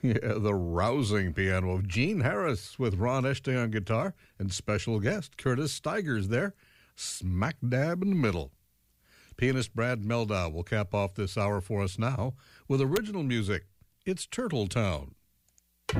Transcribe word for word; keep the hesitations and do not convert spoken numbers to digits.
Yeah, the rousing piano of Gene Harris with Ron Eshting on guitar and special guest Curtis Stigers there, smack dab in the middle. Pianist Brad Mehldau will cap off this hour for us now with original music. It's Turtle Town.